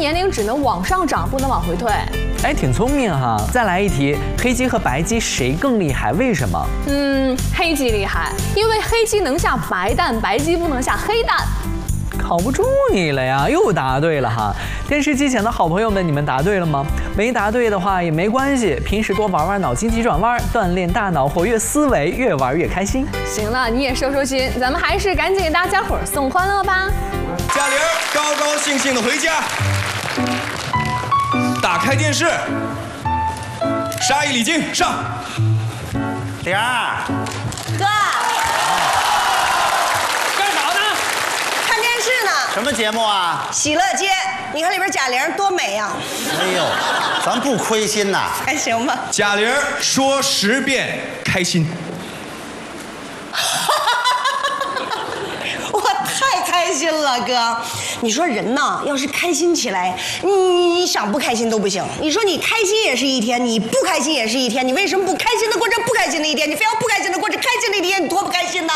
年龄只能往上涨，不能往回退。 哎，挺聪明哈。再来一题，黑鸡和白鸡谁更厉害？为什么？ 黑鸡厉害，因为黑鸡能下白蛋，白鸡不能下黑蛋。 考不住你了呀，又答对了哈！电视机前的好朋友们，你们答对了吗？没答对的话也没关系，平时多玩玩脑筋急转弯，锻炼大脑，活跃思维，越玩越开心。 行了，你也收收心，咱们还是赶紧给大家伙送欢乐吧。 贾玲高高兴兴的回家，打开电视，沙溢李菁上。 玲儿， 哥， 干啥呢？ 看电视呢。 什么节目啊？ 喜乐街，你看里边贾玲多美呀！ 哎呦，咱不亏心呐。 还行吧。 贾玲说10遍开心。 我太开心了，哥。你说人呐，要是开心起来，你想不开心都不行。你说你开心也是一天，你不开心也是一天，你为什么不开心的过这不开心的一天？你非要不开心的过这开心的一天，你多不开心呐！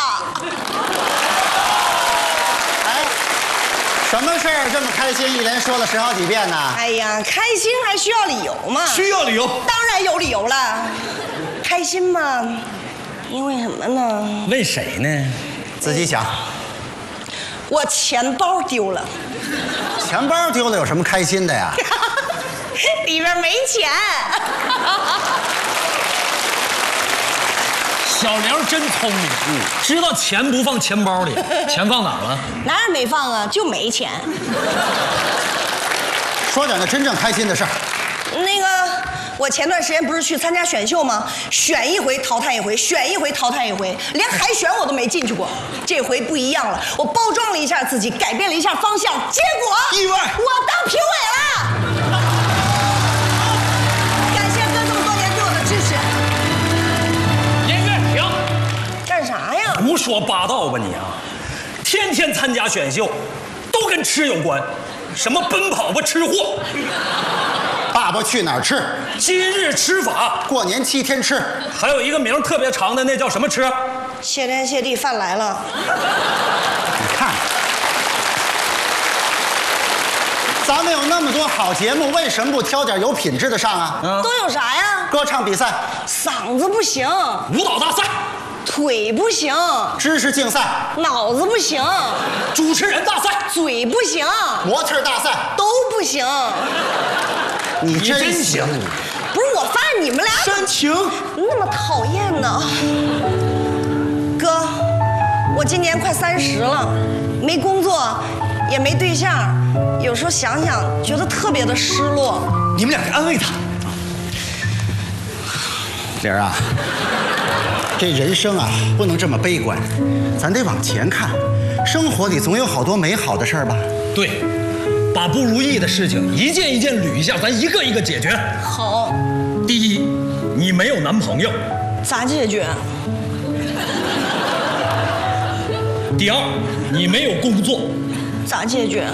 哎，什么事儿这么开心，一连说了10好几遍呢？ 哎呀，开心还需要理由吗？ 需要理由。 当然有理由了。开心嘛，因为什么呢？ 问谁呢？自己想。 我钱包丢了。 钱包丢了有什么开心的呀？ 里边没钱。 小玲真聪明，知道钱不放钱包里，钱放哪儿了？ 哪儿没放啊？就没钱。 说点那真正开心的事儿。 那个，我前段时间不是去参加选秀吗？选一回淘汰一回，选一回淘汰一回，连海选我都没进去过。这回不一样了，我包装了一下自己，改变了一下方向，结果意外， 我当评委了。感谢哥这么多年对我的支持。 音乐停！ 干啥呀？ 胡说八道吧你啊！天天参加选秀，都跟吃有关，什么奔跑吧吃货。 爸爸去哪儿吃？ 今日吃法， 过年7天吃， 还有一个名特别长的，那叫什么吃？ 谢天谢地，饭来了。 你看，咱们有那么多好节目，为什么不挑点有品质的上啊？ 都有啥呀？ 歌唱比赛、 嗓子不行， 舞蹈大赛、 腿不行， 知识竞赛、 脑子不行， 主持人大赛、 嘴不行， 模特大赛， 都不行。 你你真行行！ 不是我发现你们俩煽情。 那么讨厌呢？哥，我今年快30了，没工作，也没对象，有时候想想觉得特别的失落。 你们两个安慰他。 玲儿啊，这人生啊不能这么悲观，咱得往前看，生活里总有好多美好的事儿吧？ 对，把不如意的事情一件一件捋一下，咱一个一个解决。 好， 第一，你没有男朋友； 咋解决？ 第二，你没有工作； 咋解决？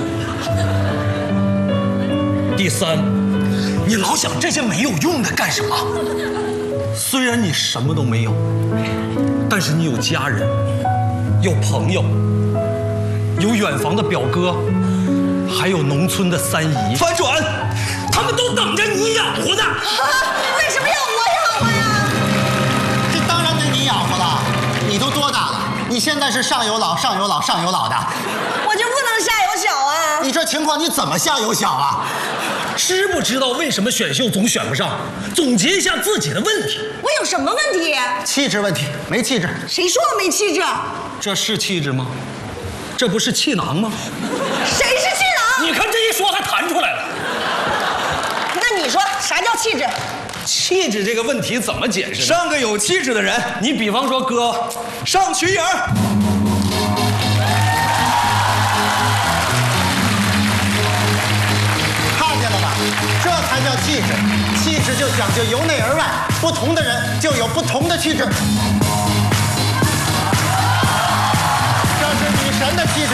第三，你老想这些没有用的干什么？虽然你什么都没有，但是你有家人，有朋友，有远房的表哥，还有农村的3姨。 反转， 他们都等着你养活呢。 为什么要我养活呀？ 这当然得你养活了，你都多大了？你现在是上有老、上有老、上有老的， 我就不能下有小啊？ 你这情况你怎么下有小啊？ 知不知道为什么选秀总选不上？总结一下自己的问题。 我有什么问题？ 气质问题，没气质。 谁说我没气质？ 这是气质吗？这不是气囊吗？ 谁是气囊？ 你看这一说还弹出来了。 那你说啥叫气质？ 气质这个问题怎么解释呢？ 上个有气质的人。 你比方说哥， 上瞿颖儿。 看见了吧？这才叫气质。气质就讲究由内而外，不同的人就有不同的气质。这是女神的气质。